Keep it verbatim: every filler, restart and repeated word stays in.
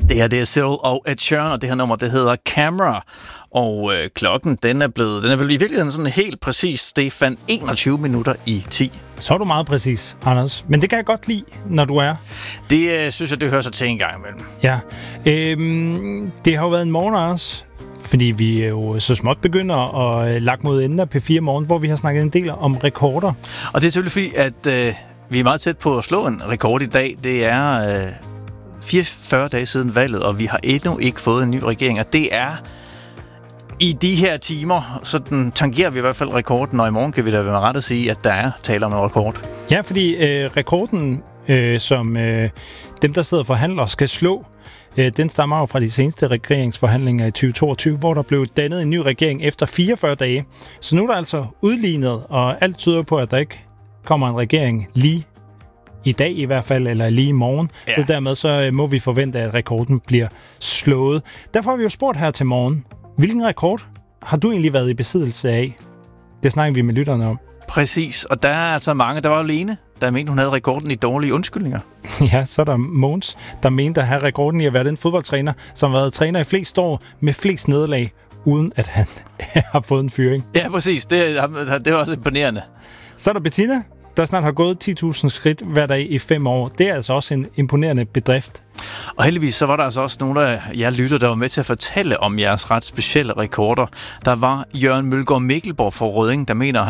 Det her, det er Cyril og Ed Sheeran, og det her nummer, det hedder Camera. Og øh, klokken, den er blevet, den er vel i virkeligheden sådan helt præcis, Stefan, enogtyve minutter i ti. Så er du meget præcis, Anders. Men det kan jeg godt lide, når du er. Det øh, synes jeg, det hører sig til en gang imellem. Ja. Øhm, det har jo været en morgen, Anders, fordi vi jo så småt begynder at lagt mod enden af P fire Morgen, hvor vi har snakket en del om rekorder. Og det er selvfølgelig fordi, at øh, vi er meget tæt på at slå en rekord i dag. Det er øh, fireogfyrre dage siden valget, og vi har endnu ikke fået en ny regering, og det er i de her timer, så den tangerer vi i hvert fald rekorden, og i morgen kan vi da være ret at sige, at der er tale om en rekord. Ja, fordi øh, rekorden, øh, som øh, dem, der sidder og forhandler, skal slå, øh, den stammer jo fra de seneste regeringsforhandlinger i tyve toogtyve, hvor der blev dannet en ny regering efter fireogfyrre dage. Så nu er der altså udlignet, og alt tyder på, at der ikke kommer en regering lige i dag i hvert fald, eller lige i morgen. Ja. Så dermed så øh, må vi forvente, at rekorden bliver slået. Derfor har vi jo spurgt her til morgen, hvilken rekord har du egentlig været i besiddelse af? Det snakker vi med lytterne om. Præcis, og der er altså mange. Der var jo Lene, der mente, hun havde rekorden i dårlige undskyldninger. Ja, så er der Mogens, der mente at have rekorden i at være den fodboldtræner, som har været træner i flest år med flest nederlag, uden at han har fået en fyring. Ja, præcis. Det, det var også imponerende. Så er der Bettina, der snart har gået ti tusind skridt hver dag i fem år. Det er altså også en imponerende bedrift. Og heldigvis så var der altså også nogle af jer lytter, der var med til at fortælle om jeres ret specielle rekorder. Der var Jørgen Mølgaard Mikkelborg fra Rødding, der mener,